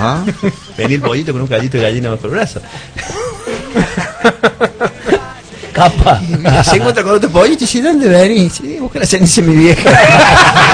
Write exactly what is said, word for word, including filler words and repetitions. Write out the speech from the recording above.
Ajá. Venía el pollito con un callito de gallina bajo el brazo. Capa. Se encuentra con otro pollito y dice, ¿dónde venís? Sí, busca la ceniza de mi vieja.